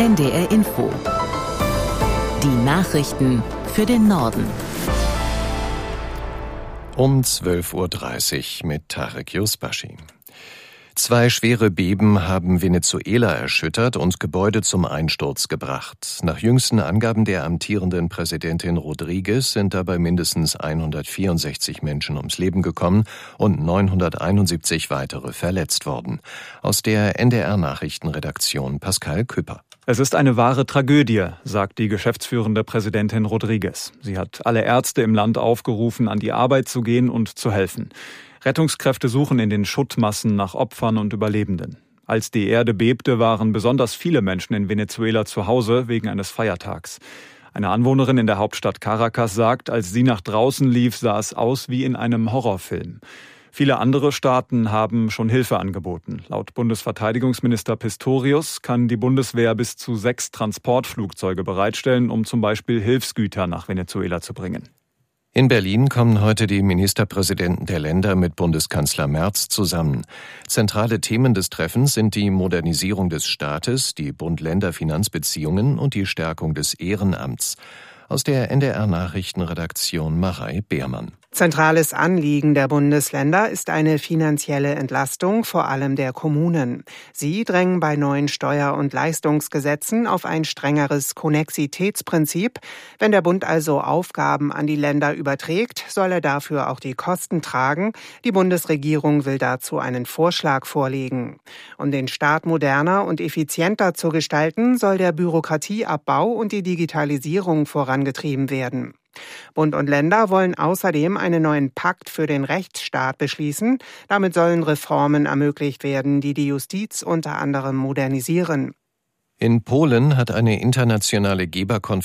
NDR Info. Die Nachrichten für den Norden. Um 12:30 Uhr mit Tarek Yusbashi. 2 schwere Beben haben Venezuela erschüttert und Gebäude zum Einsturz gebracht. Nach jüngsten Angaben der amtierenden Präsidentin Rodríguez sind dabei mindestens 164 Menschen ums Leben gekommen und 971 weitere verletzt worden. Aus der NDR-Nachrichtenredaktion Pascal Küpper. Es ist eine wahre Tragödie, sagt die geschäftsführende Präsidentin Rodríguez. Sie hat alle Ärzte im Land aufgerufen, an die Arbeit zu gehen und zu helfen. Rettungskräfte suchen in den Schuttmassen nach Opfern und Überlebenden. Als die Erde bebte, waren besonders viele Menschen in Venezuela zu Hause wegen eines Feiertags. Eine Anwohnerin in der Hauptstadt Caracas sagt, als sie nach draußen lief, sah es aus wie in einem Horrorfilm. Viele andere Staaten haben schon Hilfe angeboten. Laut Bundesverteidigungsminister Pistorius kann die Bundeswehr bis zu 6 Transportflugzeuge bereitstellen, um zum Beispiel Hilfsgüter nach Venezuela zu bringen. In Berlin kommen heute die Ministerpräsidenten der Länder mit Bundeskanzler Merz zusammen. Zentrale Themen des Treffens sind die Modernisierung des Staates, die Bund-Länder-Finanzbeziehungen und die Stärkung des Ehrenamts. Aus der NDR-Nachrichtenredaktion Marei Beermann. Zentrales Anliegen der Bundesländer ist eine finanzielle Entlastung, vor allem der Kommunen. Sie drängen bei neuen Steuer- und Leistungsgesetzen auf ein strengeres Konnexitätsprinzip. Wenn der Bund also Aufgaben an die Länder überträgt, soll er dafür auch die Kosten tragen. Die Bundesregierung will dazu einen Vorschlag vorlegen. Um den Staat moderner und effizienter zu gestalten, soll der Bürokratieabbau und die Digitalisierung vorangetrieben werden. Bund und Länder wollen außerdem einen neuen Pakt für den Rechtsstaat beschließen. Damit sollen Reformen ermöglicht werden, die die Justiz unter anderem modernisieren. In Polen hat eine internationale Geberkonferenz